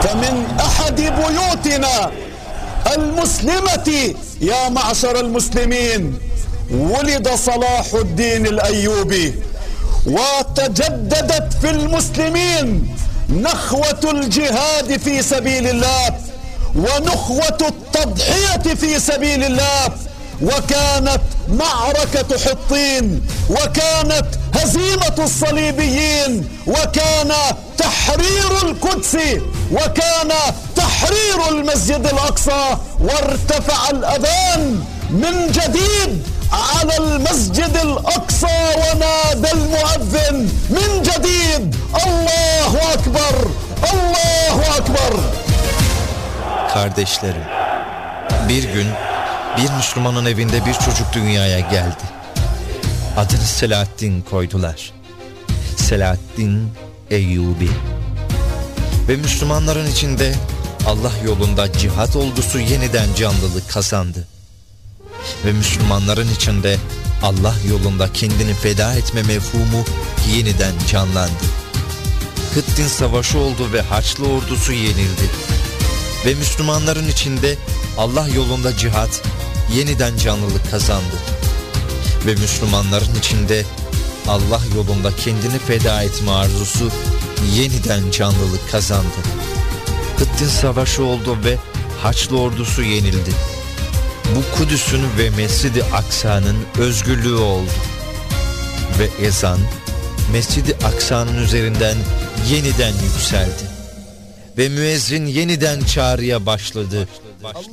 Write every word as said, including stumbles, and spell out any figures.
فمن أحد بيوتنا المسلمة يا معشر المسلمين ولد صلاح الدين الأيوبي، وتجددت في المسلمين نخوة الجهاد في سبيل الله ونخوة التضحية في سبيل الله، وكانت معركة حطين، وكانت هزيمة الصليبيين، وكان تحرير القدس، وكان تحرير المسجد الأقصى، وارتفع الأذان من جديد على المسجد الأقصى ونادى المؤذن من جديد: الله أكبر، الله أكبر. Kardeşlerim, bir gün bir Müslümanın evinde bir çocuk dünyaya geldi. Adını Selahaddin koydular. Selahaddin Eyyubi. Ve Müslümanların içinde Allah yolunda cihat olgusu yeniden canlılık kazandı. Ve Müslümanların içinde Allah yolunda kendini feda etme mefhumu yeniden canlandı. Hıttin Savaşı oldu ve Haçlı ordusu yenildi. Ve Müslümanların içinde Allah yolunda cihat yeniden canlılık kazandı. Ve Müslümanların içinde Allah yolunda kendini feda etme arzusu yeniden canlılık kazandı. Hıttin Savaşı oldu ve Haçlı ordusu yenildi. Bu Kudüs'ün ve Mescid-i Aksa'nın özgürlüğü oldu. Ve ezan Mescid-i Aksa'nın üzerinden yeniden yükseldi. Ve müezzin yeniden çağrıya başladı.